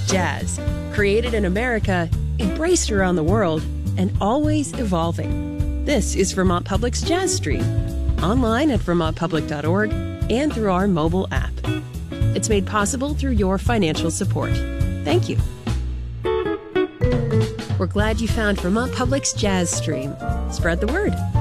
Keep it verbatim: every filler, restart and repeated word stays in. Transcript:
jazz. Created in America, embraced around the world, and always evolving. This is Vermont Public's Jazz Stream, online at vermont public dot org and through our mobile app. It's made possible through your financial support. Thank you. We're glad you found Vermont Public's Jazz Stream. Spread the word.